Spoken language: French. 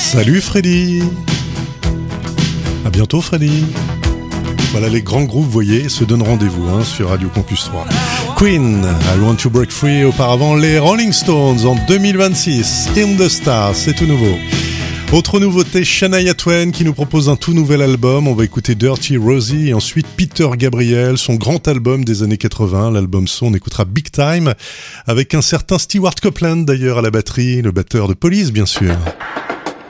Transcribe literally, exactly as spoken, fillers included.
Salut Freddy. À bientôt Freddy. Voilà, les grands groupes, vous voyez, se donnent rendez-vous hein, sur Radio Campus trois. Queen, I Want to Break Free, auparavant les Rolling Stones en deux mille vingt-six. In the Stars, c'est tout nouveau. Autre nouveauté, Shania Twain qui nous propose un tout nouvel album. On va écouter Dirty Rosie et ensuite Peter Gabriel, son grand album des années quatre-vingts. L'album son, on écoutera Big Time avec un certain Stewart Copeland d'ailleurs à la batterie, le batteur de Police bien sûr.